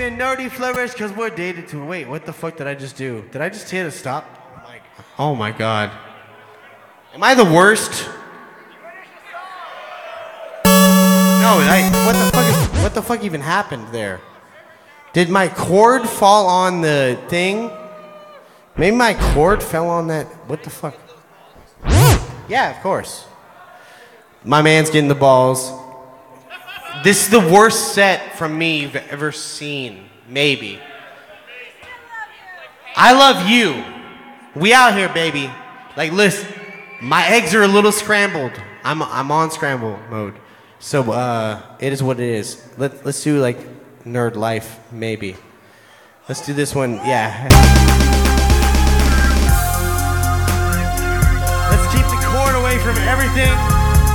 in nerdy flourish because we're dated to. Wait, what the fuck did I just do? Did I just hit a stop? Oh my god. Am I the worst? No, what the fuck even happened there? Did my cord fall on the thing? Maybe my cord fell on that. What the fuck? Yeah, of course. My man's getting the balls. This is the worst set from me you've ever seen. Maybe. I love you. We out here, baby. Like, listen, my eggs are a little scrambled. I'm on scramble mode. So, it is what it is. Let's do, like, nerd life, maybe. Let's do this one, yeah. Let's keep the cord away from everything.